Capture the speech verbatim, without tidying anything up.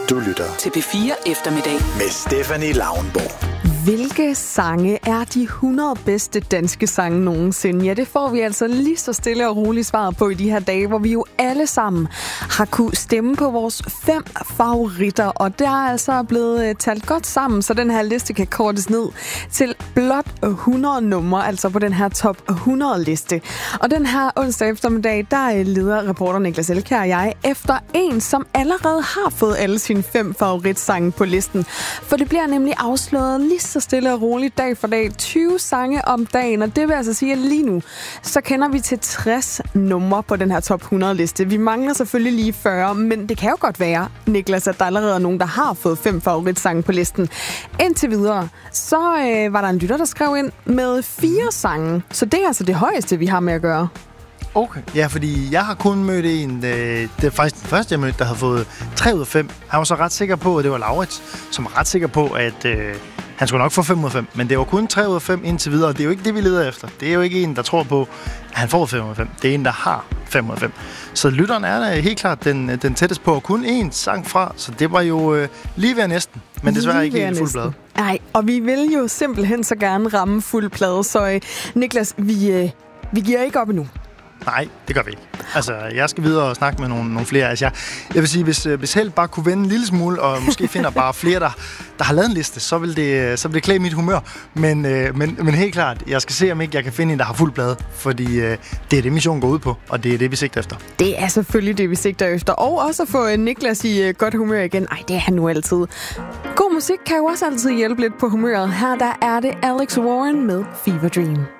Du lytter til P fire Eftermiddag med Stephanie Lauenborg. Hvilke sange er de hundrede bedste danske sange nogensinde? Ja, det får vi altså lige så stille og roligt svaret på i de her dage, hvor vi jo alle sammen har kunne stemme på vores fem favoritter. Og der er altså blevet talt godt sammen, så den her liste kan kortes ned til blot hundrede numre, altså på den her top hundrede liste. Og den her onsdag eftermiddag, der leder reporter Niklas Elkjær og jeg efter en, som allerede har fået alle sine fem favoritsange på listen. For det bliver nemlig afsløret lige så stille og roligt dag for dag. tyve sange om dagen, og det vil altså sige, at lige nu, så kender vi til tres numre på den her top hundrede liste. Vi mangler selvfølgelig lige fyrre, men det kan jo godt være, Niklas, at der allerede er nogen, der har fået fem favoritsange på listen. Indtil videre, så øh, var der en lytter, der skrev ind med fire sange. Så det er altså det højeste, vi har med at gøre. Okay. Ja, fordi jeg har kun mødt en, øh, det er faktisk den første, jeg mødte, der havde fået tre ud af fem. Han var så ret sikker på, at det var Laurits, som var ret sikker på, at øh, han skulle nok få fem ud af fem. Men det var kun tre ud af fem indtil videre, og det er jo ikke det, vi leder efter. Det er jo ikke en, der tror på, at han får fem ud af fem. Det er en, der har fem ud af fem. Så lytteren er da helt klart den, den tætteste på, kun én sang fra, så det var jo øh, lige ved næsten. Men desværre ikke helt fuld plade. Nej, og vi vil jo simpelthen så gerne ramme fuld plade, så øh, Niklas, vi, øh, vi giver ikke op endnu. Nej, det gør vi ikke. Altså, jeg skal videre og snakke med nogle, nogle flere. Altså, jeg, jeg vil sige, hvis, hvis Held bare kunne vende en lille smule, og måske finder bare flere, der, der har lavet en liste, så vil det, så vil det klæde mit humør. Men, øh, men, men helt klart, jeg skal se, om ikke jeg kan finde en, der har fuld plade, fordi øh, det er det, missionen går ud på, og det er det, vi sigter efter. Det er selvfølgelig det, vi sigter efter. Og også at få Niklas i øh, godt humør igen. Ej, det er han nu altid. God musik kan jo også altid hjælpe lidt på humøret. Her der er det Alex Warren med Fever Dream.